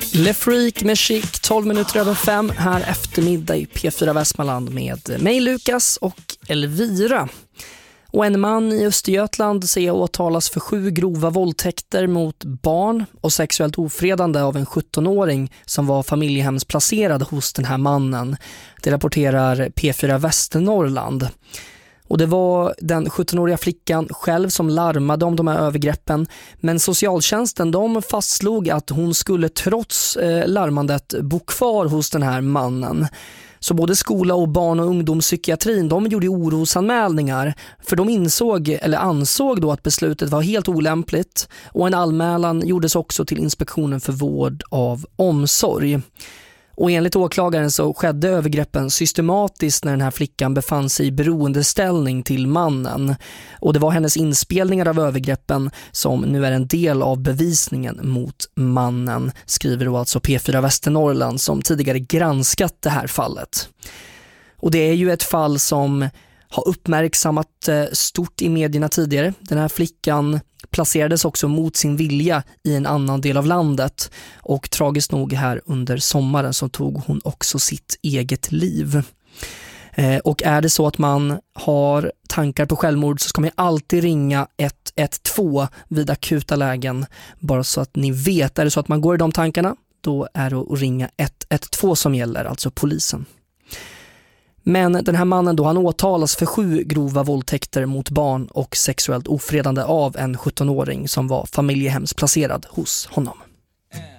Le Freak med Chic, 12 minuter över 5 här eftermiddag i P4 Västmanland med mig Lukas och Elvira. Och en man i Östergötland ser åtalas för 7 grova våldtäkter mot barn och sexuellt ofredande av en 17-åring som var familjehemsplacerad hos den här mannen. Det rapporterar P4 Västernorrland. Och det var den 17-åriga flickan själv som larmade om de här övergreppen. Men socialtjänsten de fastslog att hon skulle trots larmandet bo kvar hos den här mannen. Så både skola och barn- och ungdomspsykiatrin de gjorde orosanmälningar. För de ansåg då att beslutet var helt olämpligt. Och en anmälan gjordes också till Inspektionen för vård av omsorg. Och enligt åklagaren så skedde övergreppen systematiskt när den här flickan befann sig i beroendeställning till mannen. Och det var hennes inspelningar av övergreppen som nu är en del av bevisningen mot mannen, skriver då alltså P4 Västernorrland som tidigare granskat det här fallet. Och det är ju ett fall som har uppmärksammat stort i medierna tidigare. Den här flickan placerades också mot sin vilja i en annan del av landet och tragiskt nog här under sommaren så tog hon också sitt eget liv. Och är det så att man har tankar på självmord så ska man alltid ringa 112 vid akuta lägen, bara så att ni vet. Är det så att man går i de tankarna, då är det att ringa 112 som gäller, alltså polisen. Men den här mannen då, han åtalas för 7 grova våldtäkter mot barn och sexuellt ofredande av en 17-åring som var familjehemsplacerad hos honom.